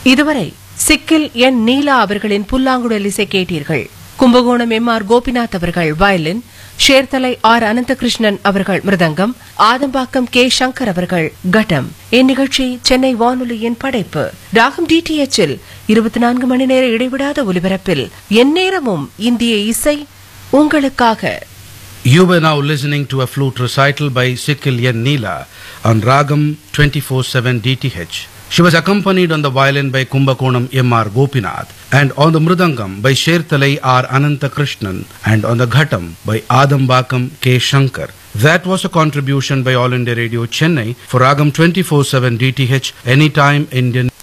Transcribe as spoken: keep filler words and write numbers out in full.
இதுவரை சிக்கில் என் நீலா அவர்களின் புல்லாங்குழல் இசை கேட்டீர்கள். கும்பகோணம் எம் ஆர் கோபிநாத் அவர்கள் வயலின், ஷேர்தலை ஆர் அனந்தகிருஷ்ணன் அவர்கள் மிருதங்கம், ஆதம்பாக்கம் கே சங்கர் அவர்கள் கட்டம். இந்நிகழ்ச்சி சென்னை வானொலியின் படைப்பு. ராகம் டிடிஎச்சில் இருபத்தி நான்கு மணி நேர இடைவிடாத ஒலிபரப்பில் எந்நேரமும் இந்திய இசை உங்களுக்காக. You were now listening to a flute recital by Sikil N. Neela on Ragam twenty-four seven D T H. She was accompanied on the violin by Kumbakonam M R Gopinath and on the mridangam by Sherthalai R Ananthakrishnan and on the ghatam by Adambakam K Shankar. That was a contribution by All India Radio Chennai for Ragam twenty-four seven D T H, Anytime Indian.